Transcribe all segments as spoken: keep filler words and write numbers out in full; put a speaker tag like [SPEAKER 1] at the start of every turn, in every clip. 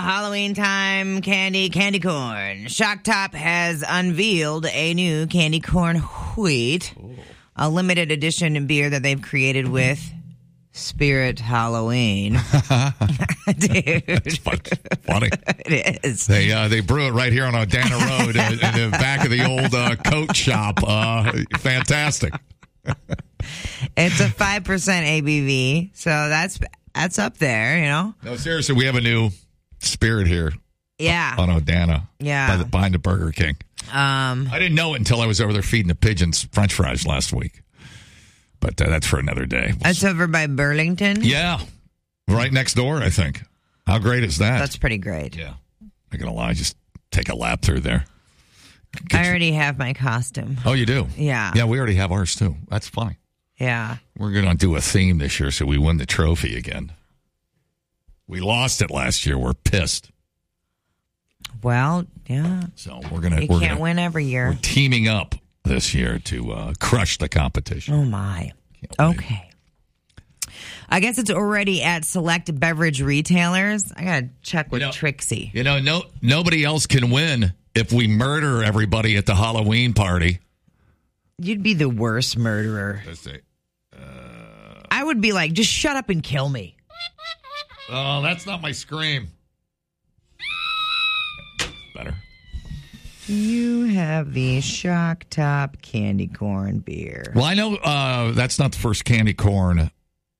[SPEAKER 1] Halloween time candy, candy corn. Shock Top has unveiled a new candy corn wheat, Ooh. a limited edition beer that they've created with Spirit Halloween. Dude.
[SPEAKER 2] It's funny.
[SPEAKER 1] It is.
[SPEAKER 2] They uh, they brew it right here on Odana Road uh, in the back of the old uh, coat shop. Uh, fantastic.
[SPEAKER 1] It's a five percent A B V, so that's that's up there, you know?
[SPEAKER 2] No, seriously, we have a new Spirit here.
[SPEAKER 1] Yeah.
[SPEAKER 2] On Odana.
[SPEAKER 1] Yeah.
[SPEAKER 2] By the, behind the Burger King.
[SPEAKER 1] Um,
[SPEAKER 2] I didn't know it until I was over there feeding the pigeons French fries last week. But uh, that's for another day.
[SPEAKER 1] That's over by Burlington?
[SPEAKER 2] Yeah. Right next door, I think. How great is that?
[SPEAKER 1] That's pretty great.
[SPEAKER 2] Yeah. Not going to lie. Just take a lap through there.
[SPEAKER 1] Get I already you... have my costume.
[SPEAKER 2] Oh, you do?
[SPEAKER 1] Yeah.
[SPEAKER 2] Yeah, we already have ours, too. That's funny.
[SPEAKER 1] Yeah.
[SPEAKER 2] We're going to do a theme this year so we win the trophy again. We lost it last year. We're pissed.
[SPEAKER 1] Well, yeah.
[SPEAKER 2] So we're going to...
[SPEAKER 1] You
[SPEAKER 2] we're
[SPEAKER 1] can't
[SPEAKER 2] gonna,
[SPEAKER 1] win every year.
[SPEAKER 2] We're teaming up this year to uh, crush the competition.
[SPEAKER 1] Oh, my. Okay. I guess it's already at select beverage retailers. I got to check with
[SPEAKER 2] you know,
[SPEAKER 1] Trixie.
[SPEAKER 2] You know, no nobody else can win if we murder everybody at the Halloween party.
[SPEAKER 1] You'd be the worst murderer.
[SPEAKER 2] Let's see. Uh,
[SPEAKER 1] I would be like, just shut up and kill me.
[SPEAKER 2] Oh, that's not my scream. Better.
[SPEAKER 1] You have the Shock Top candy corn beer.
[SPEAKER 2] Well, I know uh, that's not the first candy corn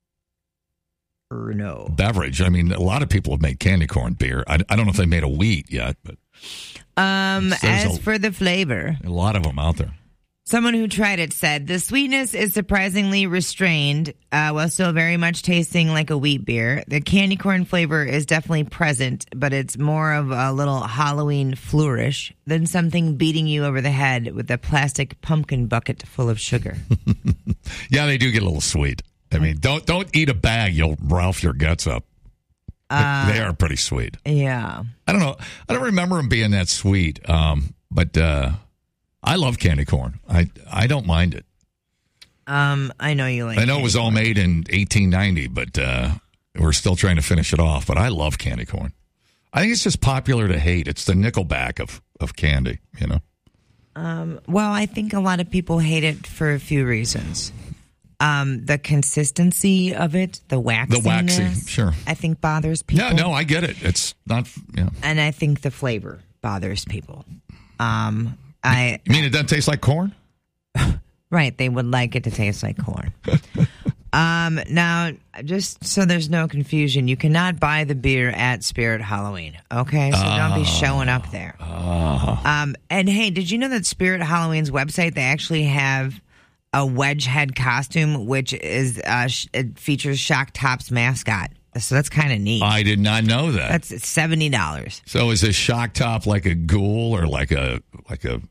[SPEAKER 1] or no
[SPEAKER 2] beverage. I mean, a lot of people have made candy corn beer. I, I don't know if they made a wheat yet, but
[SPEAKER 1] um, as a, for the flavor,
[SPEAKER 2] a lot of them out there.
[SPEAKER 1] Someone who tried it said, the sweetness is surprisingly restrained uh, while still very much tasting like a wheat beer. The candy corn flavor is definitely present, but it's more of a little Halloween flourish than something beating you over the head with a plastic pumpkin bucket full of sugar.
[SPEAKER 2] Yeah, they do get a little sweet. I mean, don't don't eat a bag. You'll Ralph your guts up. Uh, they are pretty sweet.
[SPEAKER 1] Yeah.
[SPEAKER 2] I don't know. I don't remember them being that sweet, um, but... Uh, I love candy corn. I I don't mind it.
[SPEAKER 1] Um, I know you like.
[SPEAKER 2] I know it was
[SPEAKER 1] corn.
[SPEAKER 2] all made in eighteen ninety, but uh, we're still trying to finish it off. But I love candy corn. I think it's just popular to hate. It's the Nickelback of, of candy, you know.
[SPEAKER 1] Um, well, I think a lot of people hate it for a few reasons. Um, the consistency of it, the waxiness,
[SPEAKER 2] the waxy, sure.
[SPEAKER 1] I think bothers people.
[SPEAKER 2] Yeah, no, I get it. It's not, you know.
[SPEAKER 1] And I think the flavor bothers people. Um. I
[SPEAKER 2] You mean it doesn't taste like corn?
[SPEAKER 1] Right, they would like it to taste like corn. um, now, just so there's no confusion, you cannot buy the beer at Spirit Halloween, okay? So uh, don't be showing up there.
[SPEAKER 2] Uh,
[SPEAKER 1] um, and hey, did you know that Spirit Halloween's website, they actually have a wedge head costume, which is uh, sh- it features Shock Top's mascot. So that's kind of neat.
[SPEAKER 2] I did not know that.
[SPEAKER 1] That's seventy dollars.
[SPEAKER 2] So is a Shock Top like a ghoul or like a like a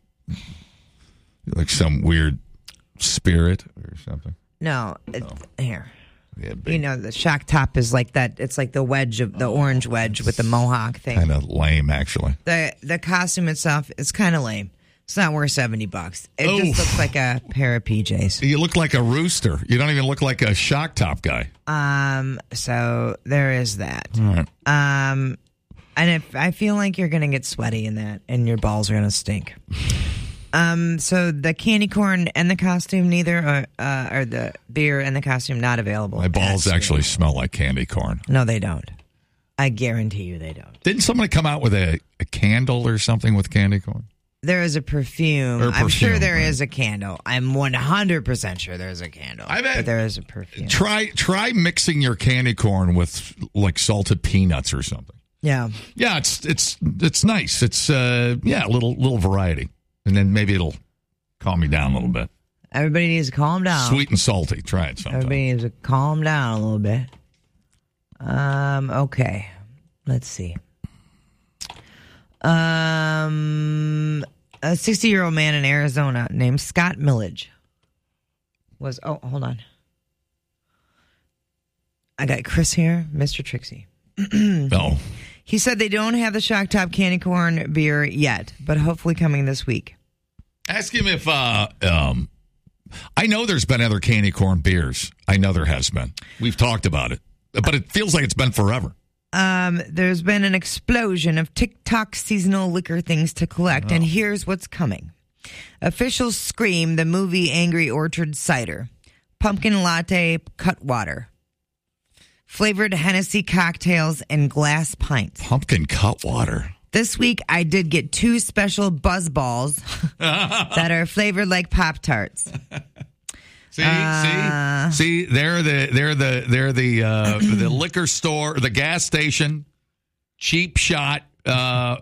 [SPEAKER 2] like some weird spirit or something?
[SPEAKER 1] No, it's,
[SPEAKER 2] oh.
[SPEAKER 1] here.
[SPEAKER 2] Yeah,
[SPEAKER 1] you know, the Shock Top is like that. It's like the wedge of the oh, orange wedge with the mohawk thing.
[SPEAKER 2] Kind of lame, actually.
[SPEAKER 1] The the costume itself is kind of lame. It's not worth seventy bucks. It Oof. just looks like a pair of P Js.
[SPEAKER 2] You look like a rooster. You don't even look like a Shock Top guy.
[SPEAKER 1] Um. So there is that.
[SPEAKER 2] All right.
[SPEAKER 1] Um. And if I feel like you're gonna get sweaty in that, and your balls are gonna stink. Um. So the candy corn and the costume, neither are, uh, or the beer and the costume, not available.
[SPEAKER 2] My balls actually smell like candy corn.
[SPEAKER 1] No, they don't. I guarantee you, they don't.
[SPEAKER 2] Didn't somebody come out with a, a candle or something with candy corn?
[SPEAKER 1] There is a perfume.
[SPEAKER 2] Or perfume
[SPEAKER 1] I'm sure there
[SPEAKER 2] right?
[SPEAKER 1] is a candle. I'm one hundred percent sure there's a candle. I bet. But there is a perfume.
[SPEAKER 2] Try try mixing your candy corn with like salted peanuts or something.
[SPEAKER 1] Yeah.
[SPEAKER 2] Yeah, it's it's it's nice. It's uh yeah, a little little variety. And then maybe it'll calm you down a little bit.
[SPEAKER 1] Everybody needs to calm down.
[SPEAKER 2] Sweet and salty. Try it sometime.
[SPEAKER 1] Everybody needs to calm down a little bit. Um okay. Let's see. Um, a sixty-year-old man in Arizona named Scott Millage was, oh, hold on. I got Chris here, Mister Trixie.
[SPEAKER 2] No.
[SPEAKER 1] He said they don't have the Shock Top candy corn beer yet, but hopefully coming this week.
[SPEAKER 2] Ask him if, uh, um, I know there's been other candy corn beers. I know there has been. We've talked about it, but it feels like it's been forever.
[SPEAKER 1] um, there's been an explosion of TikTok seasonal liquor things to collect, oh. and here's what's coming. Officials scream the movie Angry Orchard cider, pumpkin latte Cutwater, flavored Hennessy cocktails, and glass pints.
[SPEAKER 2] Pumpkin Cutwater.
[SPEAKER 1] This week, I did get two special buzz balls that are flavored like Pop-Tarts.
[SPEAKER 2] See, uh, see, see, they're the they're the they're the uh, the liquor store, the gas station, cheap shot, uh,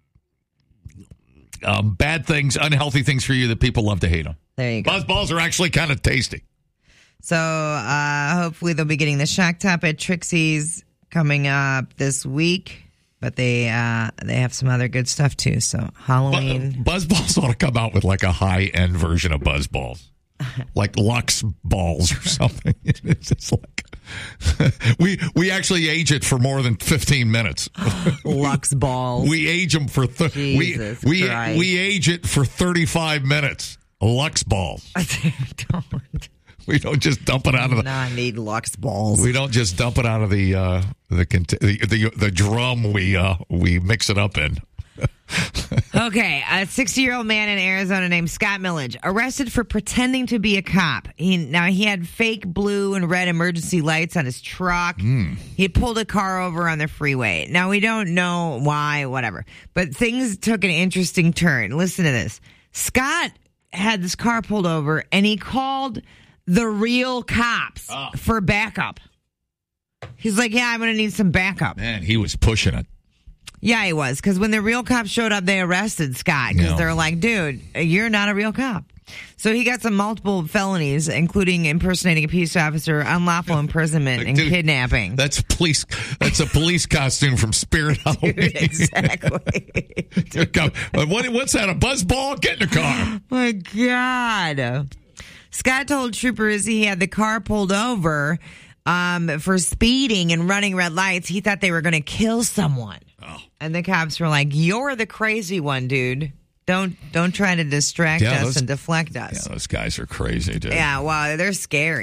[SPEAKER 2] um, bad things, unhealthy things for you that people love to hate them.
[SPEAKER 1] There you go.
[SPEAKER 2] Buzz balls are actually kind of tasty.
[SPEAKER 1] So uh, hopefully they'll be getting the Shock Top at Trixie's coming up this week. But they uh, they have some other good stuff, too. So Halloween.
[SPEAKER 2] Buzz balls ought to come out with like a high-end version of Buzz balls. Like Lux balls or something. It's just like... we we actually age it for more than fifteen minutes.
[SPEAKER 1] Lux balls.
[SPEAKER 2] We age them for... Th-
[SPEAKER 1] Jesus
[SPEAKER 2] we, we,
[SPEAKER 1] Christ.
[SPEAKER 2] we age it for thirty-five minutes. Lux balls.
[SPEAKER 1] Don't...
[SPEAKER 2] We don't just dump it out of the.
[SPEAKER 1] No, I need Lux balls.
[SPEAKER 2] We don't just dump it out of the uh, the, the the the drum. We uh, we mix it up in.
[SPEAKER 1] Okay, a sixty-year-old man in Arizona named Scott Millage arrested for pretending to be a cop. He now he had fake blue and red emergency lights on his truck.
[SPEAKER 2] Mm.
[SPEAKER 1] He pulled a car over on the freeway. Now we don't know why, whatever, but things took an interesting turn. Listen to this. Scott had this car pulled over, and he called the real cops oh. for backup. He's like, yeah, I'm going to need some backup.
[SPEAKER 2] Man, he was pushing it.
[SPEAKER 1] Yeah, he was. Because when the real cops showed up, they arrested Scott. Because
[SPEAKER 2] no.
[SPEAKER 1] they're like, dude, you're not a real cop. So he got some multiple felonies, including impersonating a peace officer, unlawful imprisonment,
[SPEAKER 2] like,
[SPEAKER 1] and
[SPEAKER 2] dude,
[SPEAKER 1] kidnapping.
[SPEAKER 2] That's police. That's a police costume from Spirit Halloween.
[SPEAKER 1] Dude, exactly.
[SPEAKER 2] what, what's that, a buzz ball? Get in the car.
[SPEAKER 1] My God. Scott told troopers he had the car pulled over um, for speeding and running red lights. He thought they were going to kill someone.
[SPEAKER 2] Oh.
[SPEAKER 1] And the cops were like, you're the crazy one, dude. Don't don't try to distract
[SPEAKER 2] yeah,
[SPEAKER 1] us
[SPEAKER 2] those,
[SPEAKER 1] and deflect us.
[SPEAKER 2] Yeah, those guys are crazy, dude.
[SPEAKER 1] Yeah, wow, they're scary.